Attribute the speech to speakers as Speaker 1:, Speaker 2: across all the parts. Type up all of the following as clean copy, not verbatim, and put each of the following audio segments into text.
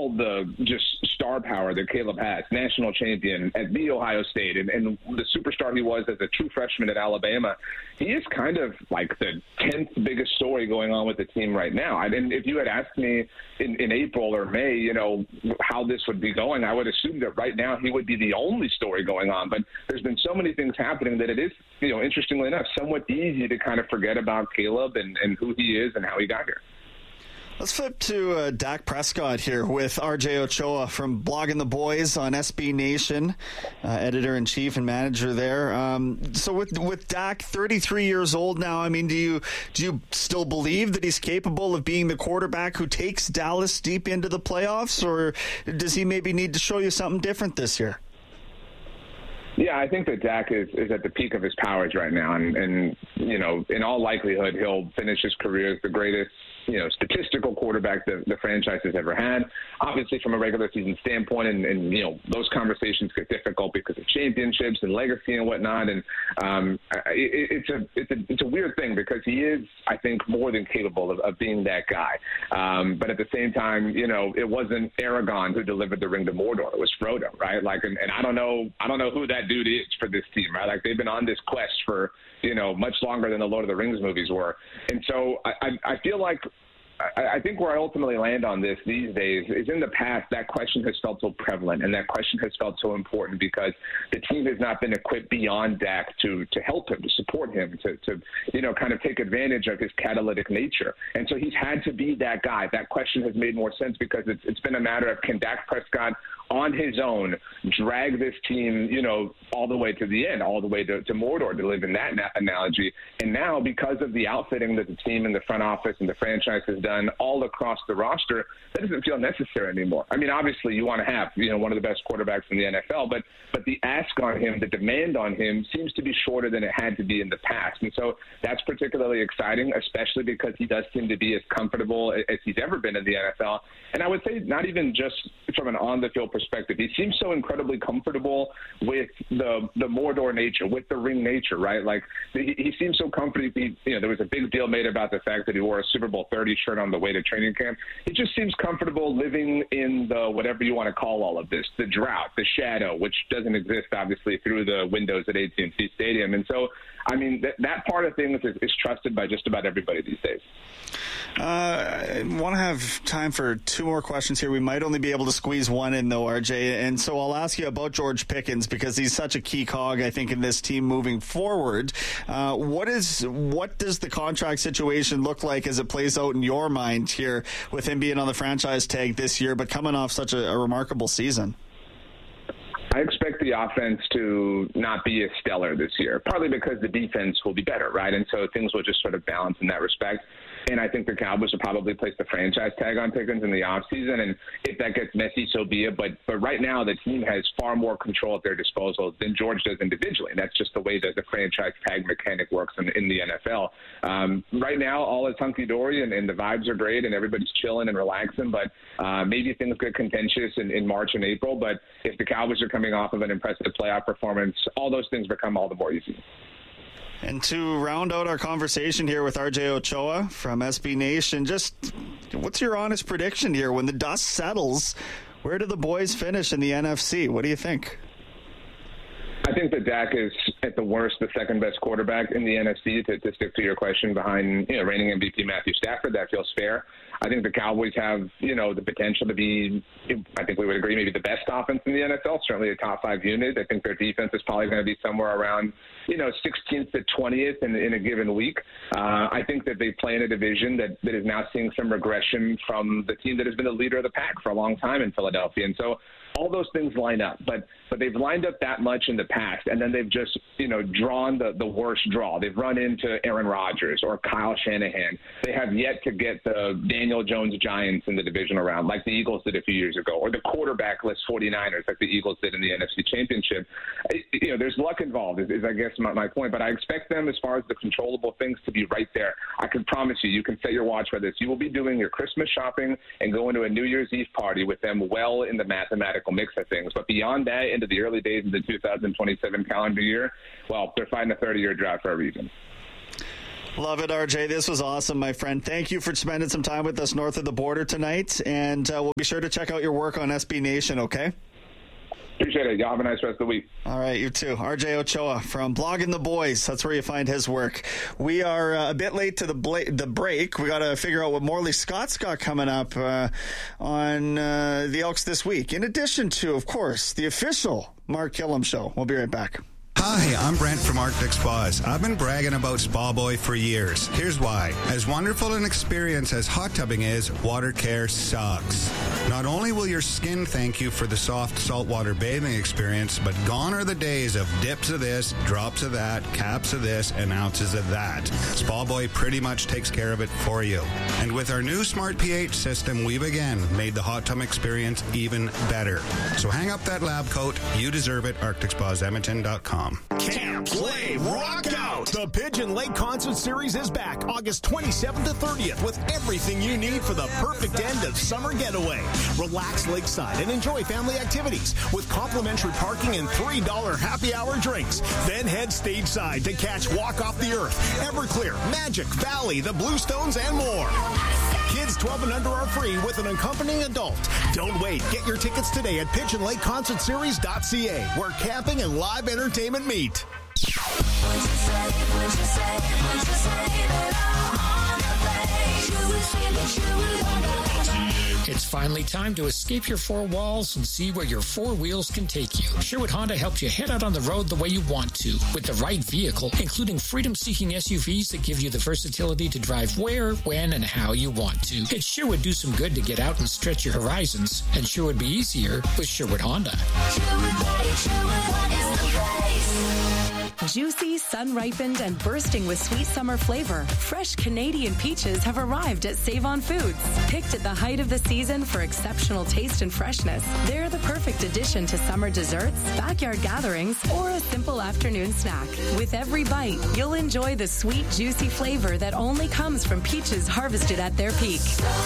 Speaker 1: all the just star power that Caleb has, national champion at the Ohio State, and the superstar he was as a true freshman at Alabama, he is kind of like the 10th biggest story going on with the team right now. And if you had asked me in April or May, you know, how this would be going, I would assume that right now he would be the only story going on. But there's been so many things happening that it is, you know, interestingly enough, somewhat easy to kind of forget about Caleb and who he is and how he got here.
Speaker 2: Let's flip to Dak Prescott here with RJ Ochoa from Blogging the Boys on SB Nation, editor-in-chief and manager there. So with Dak, 33 years old now, I mean, do you still believe that he's capable of being the quarterback who takes Dallas deep into the playoffs, or does he maybe need to show you something different this year?
Speaker 1: Yeah, I think that Dak is at the peak of his powers right now, and you know, in all likelihood, he'll finish his career as the greatest, you know, statistical quarterback that the franchise has ever had. Obviously, from a regular season standpoint, and you know, those conversations get difficult because of championships and legacy and whatnot. And it's a weird thing because he is, I think, more than capable of being that guy. But at the same time, you know, it wasn't Aragorn who delivered the ring to Mordor; it was Frodo, right? Like, and I don't know who that dude is for this team, right? Like, they've been on this quest for, you know, much longer than the Lord of the Rings movies were. And so I feel like I think where I ultimately land on this these days is in the past that question has felt so prevalent and that question has felt so important because the team has not been equipped beyond Dak to help him, to support him, to you know, kind of take advantage of his catalytic nature. And so he's had to be that guy. That question has made more sense because it's been a matter of, can Dak Prescott on his own drag this team, you know, all the way to the end, all the way to Mordor, to live in that analogy. And now, because of the outfitting that the team and the front office and the franchise has done all across the roster, that doesn't feel necessary anymore. I mean, obviously you want to have, you know, one of the best quarterbacks in the NFL, but the ask on him, the demand on him seems to be shorter than it had to be in the past. And so that's particularly exciting, especially because he does seem to be as comfortable as he's ever been in the NFL. And I would say not even just from an on-the-field perspective, he seems so incredibly comfortable with the Mordor nature, with the ring nature, right? Like, he seems so comfortable. You know, there was a big deal made about the fact that he wore a Super Bowl 30 shirt on the way to training camp. He just seems comfortable living in the, whatever you want to call all of this, the drought, the shadow, which doesn't exist, obviously, through the windows at AT&T Stadium. And so, I mean, that part of things is trusted by just about everybody these days.
Speaker 2: I want to have time for two more questions here. We might only be able to squeeze one in, though, RJ. And so I'll ask you about George Pickens because he's such a key cog, I think, in this team moving forward. What does the contract situation look like as it plays out in your mind here with him being on the franchise tag this year, but coming off such a remarkable season?
Speaker 1: I expect the offense to not be as stellar this year, partly because the defense will be better, right? And so things will just sort of balance in that respect. And I think the Cowboys will probably place the franchise tag on Pickens in the offseason. And if that gets messy, so be it. But right now, the team has far more control at their disposal than George does individually. And that's just the way that the franchise tag mechanic works in the NFL. Right now, all is hunky-dory and the vibes are great and everybody's chilling and relaxing. But maybe things get contentious in March and April. But if the Cowboys are coming off of an impressive playoff performance, all those things become all the more easy.
Speaker 2: And to round out our conversation here with RJ Ochoa from SB Nation, just what's your honest prediction here? When the dust settles, where do the boys finish in the NFC? What do you think?
Speaker 1: I think that Dak is, at the worst, the second-best quarterback in the NFC, to stick to your question, behind, you know, reigning MVP Matthew Stafford. That feels fair. I think the Cowboys have, you know, the potential to be, I think we would agree, maybe the best offense in the NFL, certainly a top-5 unit. I think their defense is probably going to be somewhere around, you know, 16th to 20th in a given week. I think that they play in a division that is now seeing some regression from the team that has been the leader of the pack for a long time in Philadelphia. And so all those things line up, but they've lined up that much in the past, and then they've just, you know, drawn the worst draw. They've run into Aaron Rodgers or Kyle Shanahan. They have yet to get the Daniel Jones Giants in the divisional round like the Eagles did a few years ago, or the quarterbackless 49ers like the Eagles did in the NFC Championship. You know, there's luck involved is I guess my point, but I expect them, as far as the controllable things, to be right there. I can promise you can set your watch for this. You will be doing your Christmas shopping and going to a New Year's Eve party with them well in the mathematical mix of things. But beyond that, into the early days of the 2027 calendar year, well, they're fighting a 30-year drought for a reason.
Speaker 2: Love it, RJ. This was awesome, my friend. Thank you for spending some time with us north of the border tonight, and we'll be sure to check out your work on SB Nation, okay?
Speaker 1: Appreciate it. Y'all have a nice rest of the week.
Speaker 2: All right, you too. RJ Ochoa from Blogging the Boys. That's where you find his work. We are a bit late to the break. We got to figure out what Morley Scott's got coming up on the Elks this week. In addition to, of course, the official Mark Killam Show. We'll be right back.
Speaker 3: Hi, I'm Brent from Arctic Spas. I've been bragging about Spa Boy for years. Here's why. As wonderful an experience as hot tubbing is, water care sucks. Not only will your skin thank you for the soft saltwater bathing experience, but gone are the days of dips of this, drops of that, caps of this, and ounces of that. Spa Boy pretty much takes care of it for you. And with our new Smart pH system, we've again made the hot tub experience even better. So hang up that lab coat. You deserve it. ArcticSpasEdmonton.com.
Speaker 4: Camp, play, rock out! The Pigeon Lake Concert Series is back August 27th to 30th with everything you need for the perfect end of summer getaway. Relax lakeside and enjoy family activities with complimentary parking and $3 happy hour drinks. Then head stage side to catch Walk Off the Earth, Everclear, Magic, Valley, the Bluestones, and more. Kids 12 and under are free with an accompanying adult. Don't wait. Get your tickets today at PigeonLakeConcertSeries.ca, where camping and live entertainment meet.
Speaker 5: It's finally time to escape your four walls and see where your four wheels can take you. Sherwood Honda helps you head out on the road the way you want to, with the right vehicle, including freedom-seeking SUVs that give you the versatility to drive where, when, and how you want to. It sure would do some good to get out and stretch your horizons, and sure would be easier with Sherwood Honda.
Speaker 6: Juicy, sun-ripened, and bursting with sweet summer flavor, fresh Canadian peaches have arrived at Save-On Foods. Picked at the height of the season for exceptional taste and freshness, they're the perfect addition to summer desserts, backyard gatherings, or a simple afternoon snack. With every bite, you'll enjoy the sweet, juicy flavor that only comes from peaches harvested at their peak.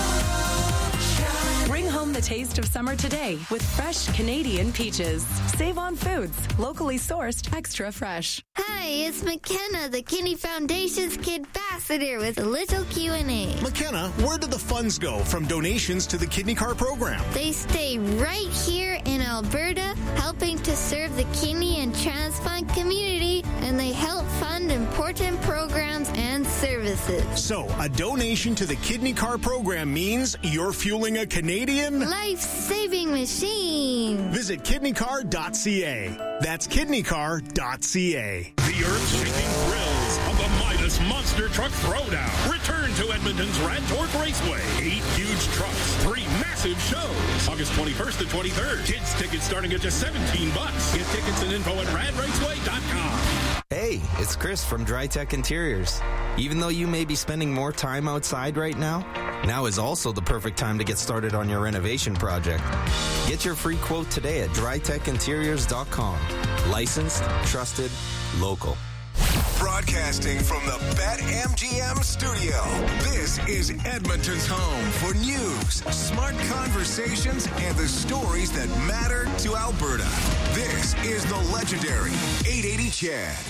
Speaker 6: Bring home the taste of summer today with fresh Canadian peaches. Save-On Foods, locally sourced, extra fresh.
Speaker 7: Hi, it's McKenna, the Kidney Foundation's Kid Ambassador with a little Q&A.
Speaker 4: McKenna, where do the funds go from donations to the Kidney Car program?
Speaker 7: They stay right here in Alberta, helping to serve the kidney and transplant community, and they help fund important programs and services.
Speaker 4: So, a donation to the Kidney Car program means you're fueling a Canadian
Speaker 7: life-saving machine.
Speaker 4: Visit kidneycar.ca. That's kidneycar.ca.
Speaker 8: The earth-shaking thrills of the Midas Monster Truck Throwdown return to Edmonton's Rad Torque Raceway. 8 huge trucks, 3 massive shows. August 21st to 23rd. Kids tickets starting at just $17. Get tickets and info at radraceway.com.
Speaker 9: Hey, it's Chris from DryTech Interiors. Even though you may be spending more time outside right now is also the perfect time to get started on your renovation project. Get your free quote today at drytechinteriors.com. Licensed, trusted, local.
Speaker 10: Broadcasting from the BetMGM studio, this is Edmonton's home for news, smart conversations, and the stories that matter to Alberta. This is the legendary 880 Chad.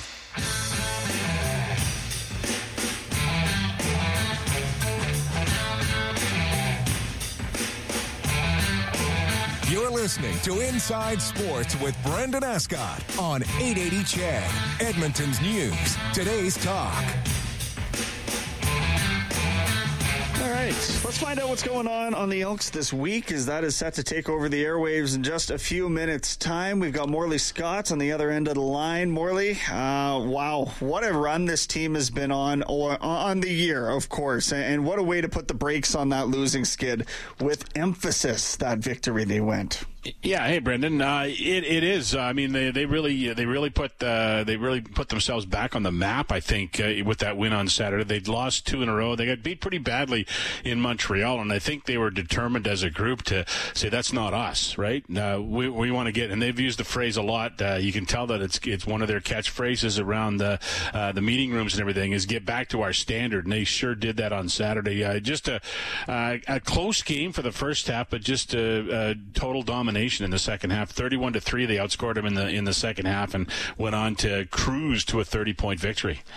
Speaker 10: You're listening to Inside Sports with Brendan Escott on 880 Chad, Edmonton's news, today's talk.
Speaker 2: All right, let's find out what's going on the Elks this week, as that is set to take over the airwaves in just a few minutes' time. We've got Morley Scott on the other end of the line. Morley, wow, what a run this team has been on the year, of course, and what a way to put the brakes on that losing skid with emphasis, that victory they went.
Speaker 8: Yeah, hey Brendan, it is. I mean, they really put themselves back on the map. I think with that win on Saturday, they'd lost 2 in a row. They got beat pretty badly in Montreal, and I think they were determined as a group to say that's not us, right? We want to get, and they've used the phrase a lot. You can tell that it's one of their catchphrases around the meeting rooms and everything is get back to our standard, and they sure did that on Saturday. Just a close game for the first half, but just a total domination in the second half. 31-3, they outscored them in the second half and went on to cruise to a 30-point victory.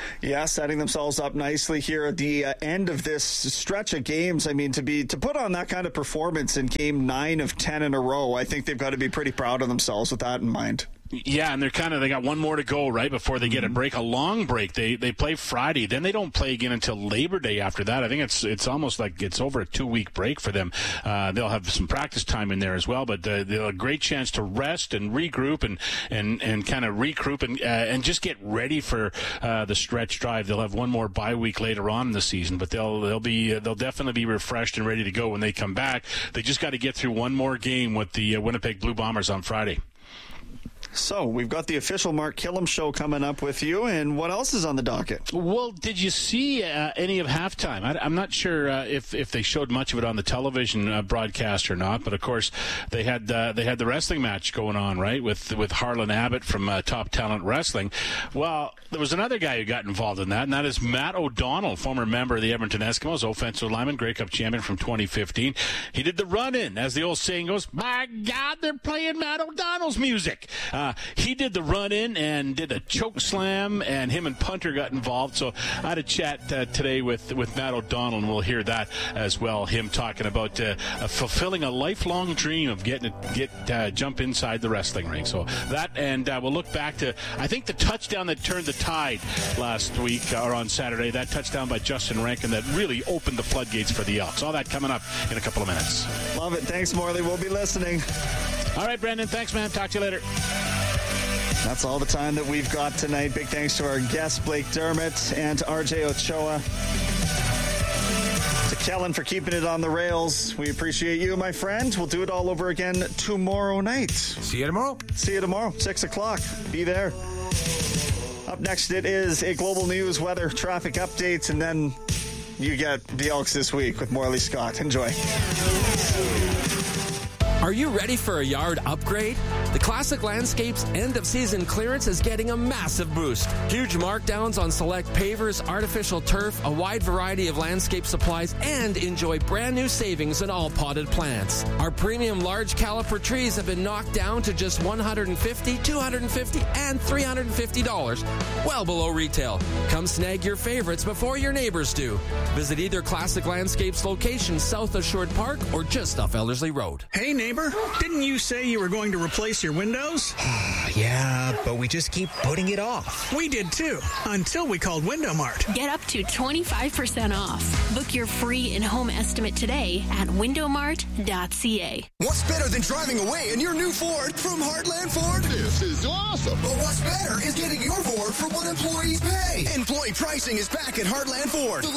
Speaker 2: Yeah, setting themselves up nicely here at the end of this stretch of games. I mean, to put on that kind of performance in game 9 of 10 in a row, I think they've got to be pretty proud of themselves with that in mind.
Speaker 8: Yeah, and they got one more to go, right, before they get a break, a long break. They play Friday, then they don't play again until Labor Day after that. I think it's almost like it's over a 2-week break for them. They'll have some practice time in there as well, but they'll have a great chance to rest and regroup and kind of recruit and just get ready for the stretch drive. They'll have one more bye week later on in the season, but they'll definitely be refreshed and ready to go when they come back. They just got to get through one more game with the Winnipeg Blue Bombers on Friday.
Speaker 2: So we've got the official Mark Killam show coming up with you, and what else is on the docket?
Speaker 8: Well, did you see any of halftime? I'm not sure if they showed much of it on the television broadcast or not, but of course they had the wrestling match going on, right, with Harlan Abbott from Top Talent Wrestling. Well, there was another guy who got involved in that, and that is Matt O'Donnell, former member of the Edmonton Eskimos, offensive lineman, Grey Cup champion from 2015. He did the run-in, as the old saying goes. My God, they're playing Matt O'Donnell's music. He did the run-in and did a choke slam, and him and Punter got involved. So I had a chat today with Matt O'Donnell, and we'll hear that as well. Him talking about fulfilling a lifelong dream of jump inside the wrestling ring. So that, and we'll look back to, I think, the touchdown that turned the tide last week or on Saturday. That touchdown by Justin Rankin that really opened the floodgates for the Elks. All that coming up in a couple of minutes.
Speaker 2: Love it. Thanks, Morley. We'll be listening.
Speaker 8: All right, Brendan. Thanks, man. Talk to you later.
Speaker 2: That's all the time that we've got tonight. Big thanks to our guest, Blake Dermott, and to RJ Ochoa. To Kellen for keeping it on the rails. We appreciate you, my friend. We'll do it all over again tomorrow night.
Speaker 11: See you tomorrow.
Speaker 2: See you tomorrow, 6 o'clock. Be there. Up next, it is a Global News weather traffic updates, and then you get the Elks this week with Morley Scott. Enjoy.
Speaker 12: Are you ready for a yard upgrade? The Classic Landscapes end-of-season clearance is getting a massive boost. Huge markdowns on select pavers, artificial turf, a wide variety of landscape supplies, and enjoy brand new savings in all potted plants. Our premium large caliper trees have been knocked down to just $150, $250, and $350, well below retail. Come snag your favorites before your neighbors do. Visit either Classic Landscapes location south of Short Park or just off Ellerslie Road.
Speaker 13: Hey, neighbor, didn't you say you were going to replace your windows?
Speaker 14: Yeah, but we just keep putting it off.
Speaker 13: We did too, until we called Window Mart.
Speaker 15: Get up to 25% off. Book your free in-home estimate today at windowmart.ca.
Speaker 16: What's better than driving away in your new Ford from Heartland Ford?
Speaker 17: This is awesome.
Speaker 16: But what's better is getting your Ford for what employees pay. Employee pricing is back at Heartland Ford.